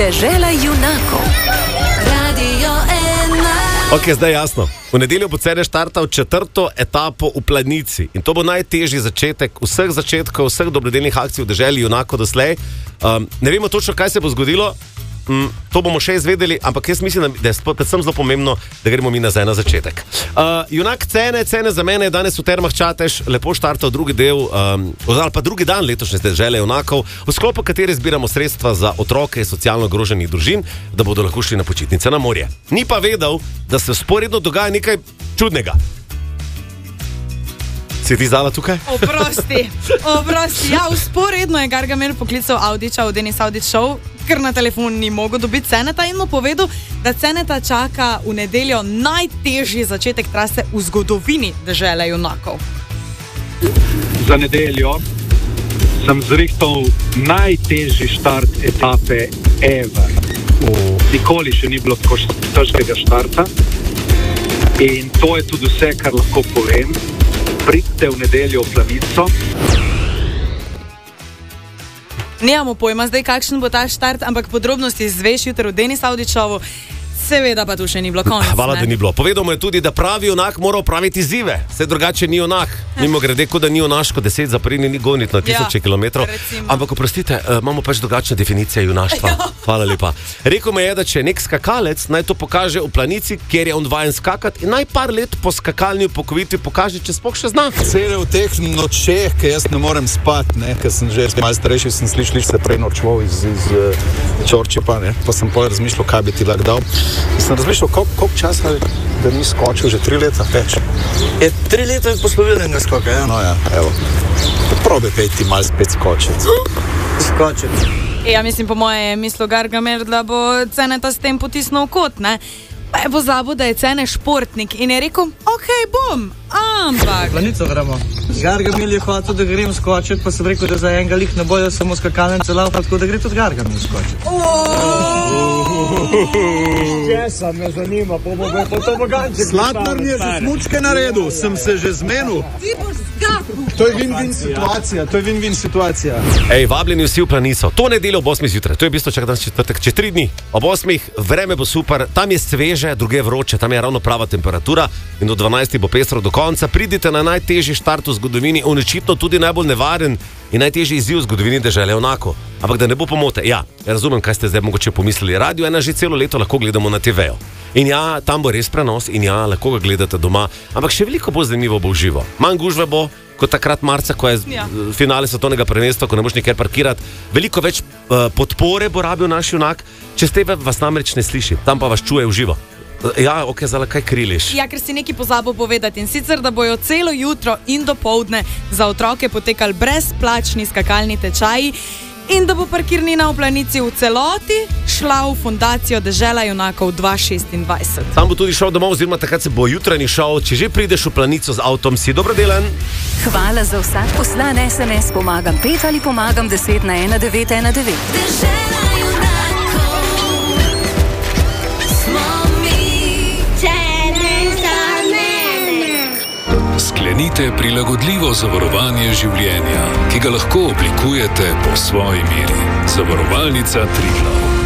Dežela junakov. Radio 1. Ok, zdaj jasno. V nedeljo bo Cene štartal 4. etapo v Planici. In to bo najtežji začetek vseh začetkov, vseh dobrodelnih akcij v Deželi junakov doslej. Ne vemo točno, kaj se bo zgodilo. To bomo še izvedeli, ampak jaz mislim, da je predvsem zelo pomembno, da gremo mi nazaj na začetek. Junak Cene za mene je danes v Termah Čatež lepo štartal drugi del, ali pa drugi dan letošnje Dežele junakov, v sklopu katere zbiramo sredstva za otroke iz socialno ogroženih družin, da bodo lahko šli na počitnice na morje. Ni pa vedel, da se vzporedno dogaja nekaj čudnega. Si ti Zala tukaj? Oprosti. Ja, vzporedno je Gargamel poklical Audiča v Denis Audič Show, ker na telefon ni mogel dobiti Ceneta in mu povedal, da Ceneta čaka v nedeljo najtežji začetek trase v zgodovini Dežele junakov. Za nedeljo sem zrihtal najtežji štart etape ever. Nikoli še ni bilo tako težkega štarta in to je tudi vse, kar lahko povem. Pridite v nedeljo v Planico. Nimamo pojma zdaj, kakšen bo ta štart, ampak podrobnosti izveš jutri v Denis Audič Showu. Seveda pa tu še ni bilo konec. Hvala, da ni bilo. Povedal mu je tudi, da pravi junak mora opraviti izzive. Vse drugače ni junak. Mimo grede, kot da ni junaško 10 zapreni ni gonit na 1000 kilometrov. Ampak oprostite, imamo pač drugačna definicija junaštva. Hvala lepa. Rekel mi je, da če nek skakalec naj to pokaže v Planici, kjer je on vajen skakati in naj par let po skakalni upokojitvi pokaže, če sploh še zna. Cele v teh nočeh, ker jaz ne morem spati, ker sem že malo starejši, sem slišal se prej nočval iz Čorčepa, pa sem pol razmišljal, kaj bi ti lahko dal. In sem razmišljal, koliko časa da ni skočil, že 3 leta več. 3 leta je poslovilnega skoka, ja? No ja, evo. Probi pejti malo spet skočiti. Ja, mislim, po moje je mislil Gargamel, da bo Ceneta s tem potisnil v kot, ne? Pa je pozabil, da je Cene športnik in je rekel, okej, bom, ampak... Planico gremo. Gargamel je hotel, da grem skočiti, pa sem rekel, da za enega lih ne bojo samo skakalnice laufa, tako da gre tudi Gargamel skočiti. Česa me zanima, po to boganče. Slatnar mi je že smučke naredil, sem se že zmenil. Ti boš skakal. To je win-win situacija, Ej, vabljeni vsi v Planico. To nedeljo ob 8 zjutraj, to je v bistvu čak danes četrtek, čez 3 dni. Ob 8, vreme bo super, tam je sveže, druge je vroče, tam je ravno prava temperatura in do 12 bo pestro do konca. Pridite na najtežji štart v zgodovini, očitno tudi najbolj nevaren in najtežji izziv v zgodovini Dežele junakov. Ampak da ne bo pomote, ja, razumem, kaj ste zdaj mogoče pomislili. Radio 1 že celo leto lahko gledamo na TV-ju. In ja, tam bo res prenos in ja, lahko ga gledate doma, ampak še veliko bolj zanimivo bo v živo. Manj gužve bo, kot takrat marca, ko je finale svetovnega prvenstva, ko ne boš nikjer parkirati. Veliko več podpore bo rabil naš junak, če ste vas namreč ne sliši, tam pa vas čuje v živo. Ja, ok, Zala, kaj kriliš? Ja, ker si nekaj pozabil povedati in sicer, da bojo celo jutro in dopoldne za otroke potekali brezplačni skakalni tečaji in da bo parkirnina v Planici v celoti šla v fundacijo Dežela junakov 2026. Tam bo tudi šel domov, oziroma takrat se bo jutranji šel, če že prideš v Planico z avtom, si dobrodelen. Hvala za vsak poslan SMS, pomagam 5 ali pomagam 10 na 1919. Dežela junakov smo mi. Sklenite prilagodljivo zavarovanje življenja, ki ga lahko oblikujete po svoji meri. Zavarovalnica Triglav.